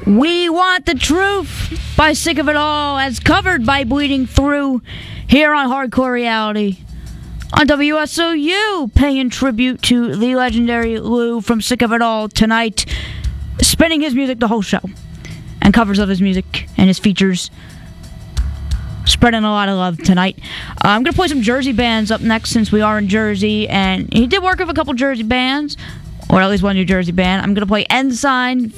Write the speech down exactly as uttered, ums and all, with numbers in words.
We Want the Truth by Sick of It All, as covered by Bleeding Through, here on Hardcore Reality. On W S O U, paying tribute to the legendary Lou from Sick of It All tonight, spinning his music the whole show, and covers of his music and his features, spreading a lot of love tonight. Uh, I'm going to play some Jersey bands up next, since we are in Jersey, and he did work with a couple Jersey bands, or at least one New Jersey band. I'm going to play Ensign,